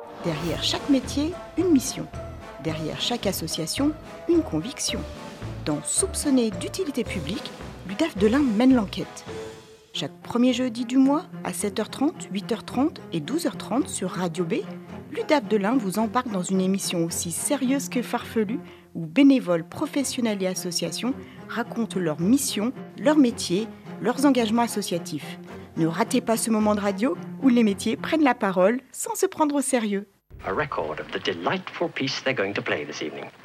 Derrière chaque métier, une mission. Derrière chaque association, une conviction. Dans Soupçonné d'utilité publique, l'UDAF de l'Ain mène l'enquête. Chaque premier jeudi du mois, à 7h30, 8h30 et 12h30 sur Radio B, l'UDAF de l'Ain vous embarque dans une émission aussi sérieuse que farfelue où bénévoles, professionnels et associations racontent leur mission, leur métier, leurs engagements associatifs. Ne ratez pas ce moment de radio où les métiers prennent la parole sans se prendre au sérieux. A record of the delightful piece they're going to play this evening.